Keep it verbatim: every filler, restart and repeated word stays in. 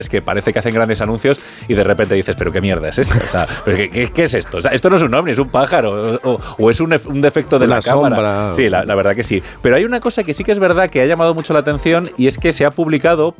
es que parece que hacen grandes anuncios y de repente dices, pero qué mierda es esto, o sea, ¿pero qué, qué, qué es esto? O sea, esto no es un ovni, es un pájaro, o, o es un, un defecto de una la sombra. cámara. Sí, la, la verdad que sí. Pero hay una cosa que sí que es verdad que ha llamado mucho la atención y es que se ha publicado